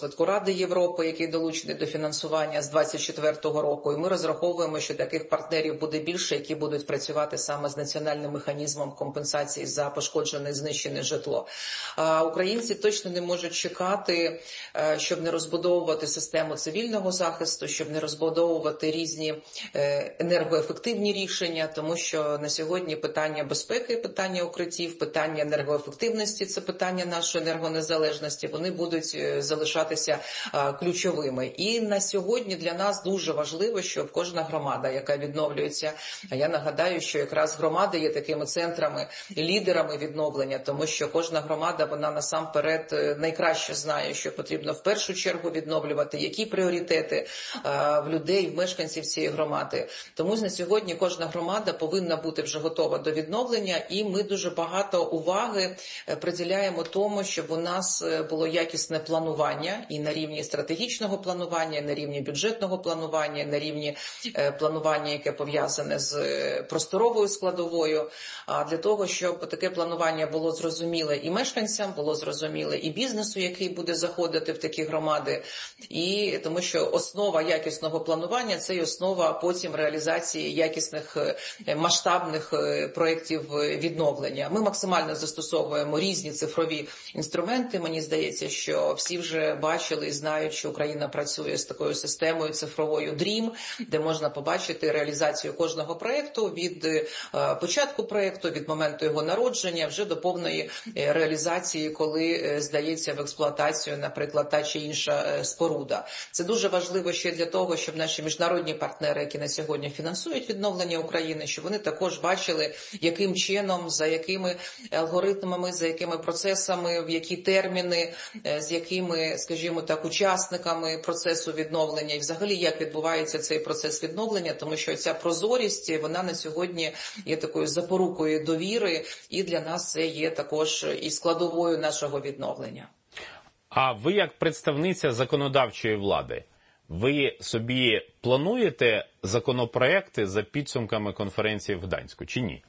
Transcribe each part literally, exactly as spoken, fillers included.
Ради Європи, який долучений до фінансування з двадцять четвертого року, і ми розраховуємо, що таких партнерів буде більше, які будуть працювати саме з національним механізмом компенсації за пошкоджене і знищене житло. А українці точно не можуть чекати, щоб не розбудовувати систему цивільного захисту, щоб не розбудовувати різні енергоефективні рішення, тому що на сьогодні питання безпеки, питання укриттів, питання енергоефективності, це питання нашої енергонезалежності, вони будуть залишати ключовими. І на сьогодні для нас дуже важливо, щоб кожна громада, яка відновлюється, а я нагадаю, що якраз громади є такими центрами, лідерами відновлення, тому що кожна громада, вона насамперед найкраще знає, що потрібно в першу чергу відновлювати, які пріоритети в людей, в мешканців цієї громади. Тому на сьогодні кожна громада повинна бути вже готова до відновлення, і ми дуже багато уваги приділяємо тому, щоб у нас було якісне планування, і на рівні стратегічного планування, і на рівні бюджетного планування, і на рівні планування, яке пов'язане з просторовою складовою, а для того, щоб таке планування було зрозуміле і мешканцям, було зрозуміле і бізнесу, який буде заходити в такі громади, і тому що основа якісного планування – це і основа потім реалізації якісних масштабних проєктів відновлення. Ми максимально застосовуємо різні цифрові інструменти. Мені здається, що всі вже бачили і знають, що Україна працює з такою системою цифровою дрім, де можна побачити реалізацію кожного проєкту від початку проєкту, від моменту його народження, вже до повної реалізації, коли здається в експлуатацію, наприклад, та чи інша споруда. Це дуже важливо ще для того, щоб наші міжнародні партнери, які на сьогодні фінансують відновлення України, щоб вони також бачили, яким чином, за якими алгоритмами, за якими процесами, в які терміни, з якими, скажімо так, учасниками процесу відновлення і взагалі як відбувається цей процес відновлення, тому що ця прозорість, вона на сьогодні є такою запорукою довіри, і для нас це є також і складовою нашого відновлення. А ви як представниця законодавчої влади, ви собі плануєте законопроекти за підсумками конференції в Гданську чи ні?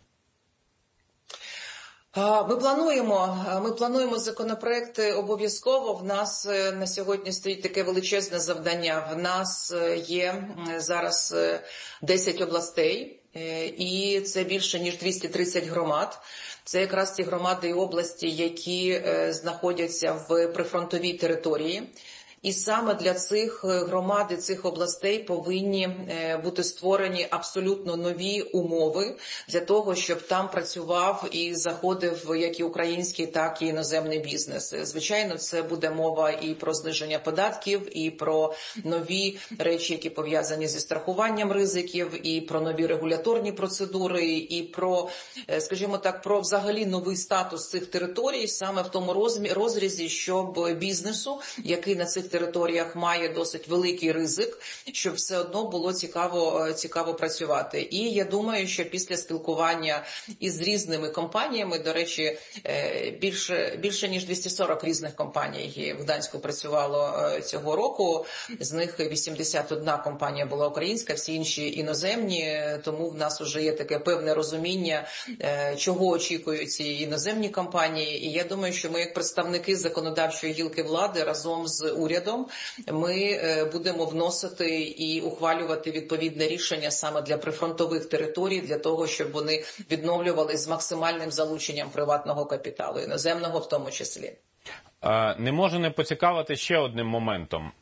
Ми плануємо, ми плануємо законопроекти обов'язково. В нас на сьогодні стоїть таке величезне завдання. В нас є зараз десять областей, і це більше ніж двісті тридцять громад. Це якраз ті громади і області, які знаходяться в прифронтовій території. І саме для цих громад і цих областей повинні бути створені абсолютно нові умови для того, щоб там працював і заходив як і український, так і іноземний бізнес. Звичайно, це буде мова і про зниження податків, і про нові речі, які пов'язані зі страхуванням ризиків, і про нові регуляторні процедури, і про, скажімо так, про взагалі новий статус цих територій саме в тому розрізі, щоб бізнесу, який на цих територіях має досить великий ризик, щоб все одно було цікаво, цікаво працювати. І я думаю, що після спілкування із різними компаніями, до речі, більше, більше ніж двісті сорок різних компаній в Гданську працювало цього року, з них вісімдесят одна компанія була українська, всі інші іноземні, тому в нас вже є таке певне розуміння, чого очікують ці іноземні компанії. І я думаю, що ми як представники законодавчої гілки влади разом з урядом ми будемо вносити і ухвалювати відповідне рішення саме для прифронтових територій, для того, щоб вони відновлювалися з максимальним залученням приватного капіталу, іноземного в тому числі. Не можу не поцікавити ще одним моментом.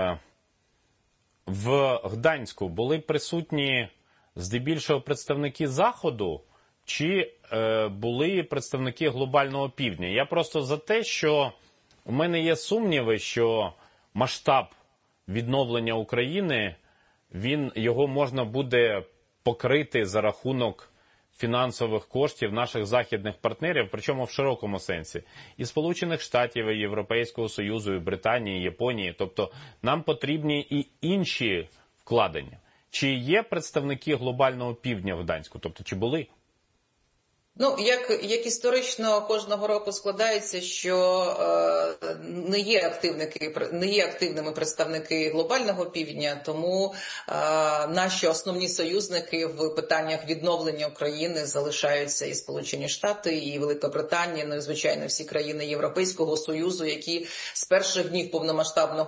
В Гданську були присутні здебільшого представники Заходу чи були представники глобального півдня? Я просто за те, що у мене є сумніви, що масштаб відновлення України, він, його можна буде покрити за рахунок фінансових коштів наших західних партнерів, причому в широкому сенсі. І Сполучених Штатів, і Європейського Союзу, і Британії, і Японії. Тобто нам потрібні і інші вкладення. Чи є представники глобального півдня в Гданську? Тобто, чи були? Ну, як, як історично кожного року складається, що е, не є активники, не є активними представники глобального півдня, тому е, наші основні союзники в питаннях відновлення України залишаються і Сполучені Штати, і Велика Британія, ну і, звичайно, всі країни Європейського Союзу, які з перших днів повномасштабного